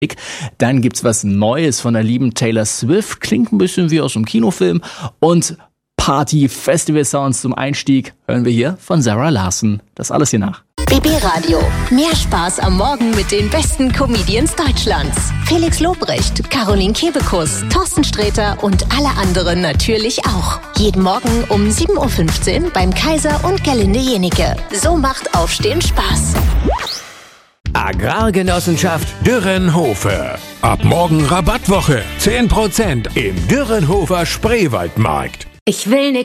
Dann gibt's was Neues von der lieben Taylor Swift. Klingt ein bisschen wie aus einem Kinofilm. Und Party-Festival-Sounds zum Einstieg hören wir hier von Sarah Larson. Das alles hier nach. BB Radio. Mehr Spaß am Morgen mit den besten Comedians Deutschlands. Felix Lobrecht, Caroline Kebekus, Thorsten Sträter und alle anderen natürlich auch. Jeden Morgen um 7.15 Uhr beim Kaiser und Gerlinde Jenike. So macht Aufstehen Spaß. Agrargenossenschaft Dürrenhofer. Ab morgen Rabattwoche. 10% im Dürrenhofer Spreewaldmarkt. Ich will